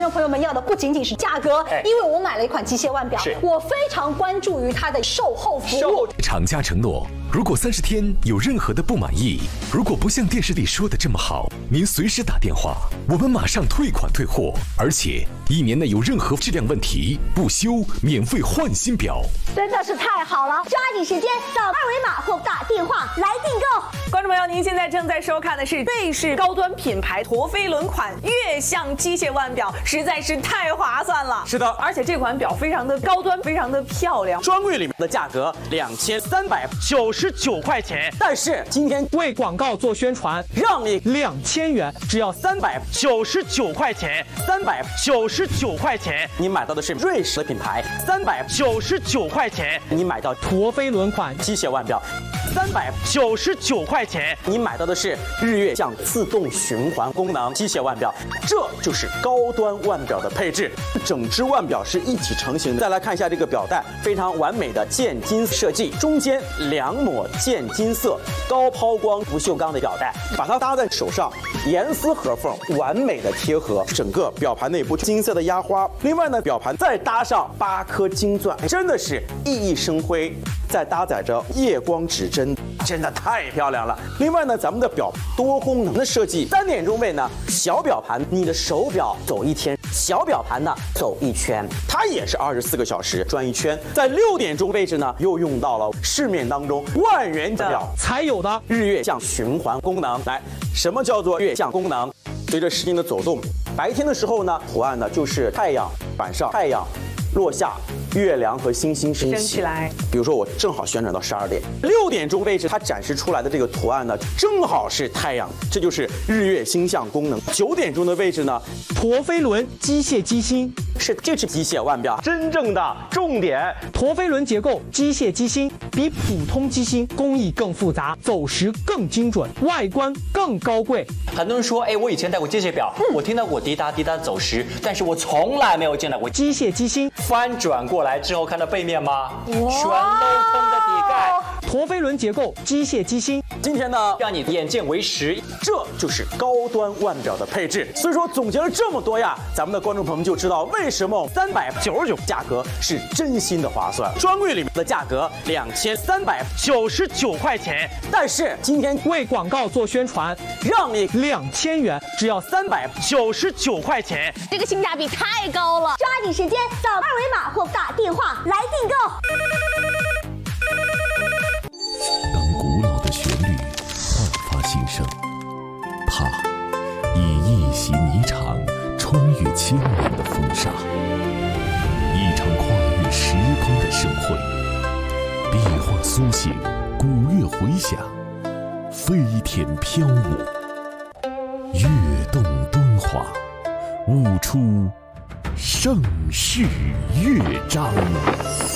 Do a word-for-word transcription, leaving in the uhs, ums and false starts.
观众朋友们要的不仅仅是价格， 哎、 因为我买了一款机械腕表，我非常关注于它的售后服务。 厂家承诺，如果三十天有任何的不满意，如果不像电视里说的这么好，您随时打电话，我们马上退款退货，而且一年内有任何质量问题不修，免费换新表。 真的是太好了！抓紧时间扫二维码或打电话来订购。 观众朋友，您现在正在收看的是瑞士高端品牌陀飞轮款月相机械腕表，实在是太划算了。 是的， 而且这款表非常的高端，非常的漂亮。 专柜里面的价格两千三百九十九块钱，但是今天为广告做宣传， 让你两千元只要三百九十九块钱，三百九十九块钱，你买到的是瑞士的品牌，三百九十九块钱，你买到陀飞轮款机械腕表。三百九十九块钱，你买到的是日月相自动循环功能机械腕表，这就是高端腕表的配置。整只腕表是一体成型的。再来看一下这个表带，非常完美的渐金设计，中间两抹渐金色高抛光不锈钢的表带，把它搭在手上，严丝合缝，完美的贴合。整个表盘内部金色的压花，另外呢，表盘再搭上八颗金钻，真的是熠熠生辉。再搭载着夜光指针，真的太漂亮了。另外呢，咱们的表多功能的设计，三点钟位呢，小表盘，你的手表走一天，小表盘呢走一圈，它也是二十四个小时转一圈。在六点钟位置呢，又用到了市面当中万元表才有的日月相循环功能。来，什么叫做月相功能？随着时间的走动，白天的时候呢，图案呢就是太阳，晚上太阳落下，月亮和星星升起。 升起来。 比如说我正好旋转到十二点，六点钟位置它展示出来的这个图案呢，正好是太阳，这就是日月星象功能。九点钟的位置呢， 陀飞轮机械机芯。 是这只机械腕表真正的重点。 陀飞轮结构机械机芯比普通机芯工艺更复杂，走时更精准，外观更高贵。 很多人说，哎，我以前戴过机械表，嗯、我听到过滴答滴答走时，但是我从来没有见到过机械机芯翻转过来之后看到背面吗？全镂空的底盖。 陀飞轮结构机械机芯， 今天呢， 让你眼见为实， 这就是高端腕表的配置。所以说总结了这么多呀，咱们的观众朋友们就知道为什么三百九十九价格是真心的划算。专柜里面的价格两千三百九十九块钱，但是今天为广告做宣传， 让你两千元只要三百九十九块钱， 这个性价比太高了！抓紧时间扫二维码或打电话来订购。 当古老的旋律焕发新生，它以一袭霓裳穿越千年的风沙，一场跨越时空的盛会，壁画苏醒，古乐回响，飞天飘舞，跃动敦煌，舞出盛世乐章。